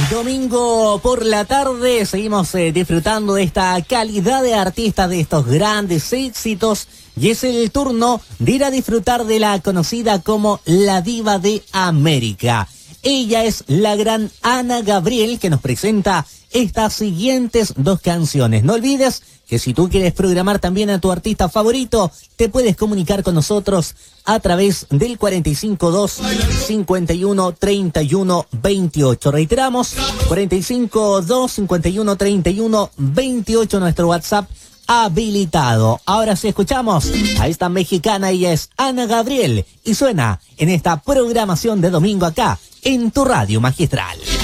Domingo por la tarde seguimos disfrutando de esta calidad de artistas, de estos grandes éxitos, y es el turno de ir a disfrutar de la conocida como la Diva de América. Ella es la gran Ana Gabriel, que nos presenta estas siguientes dos canciones. No olvides que si tú quieres programar también a tu artista favorito, te puedes comunicar con nosotros a través del 452-5131-28. Reiteramos, 452-5131-28, nuestro WhatsApp habilitado. Ahora sí escuchamos a esta mexicana, ella es Ana Gabriel, y suena en esta programación de domingo acá en tu radio magistral.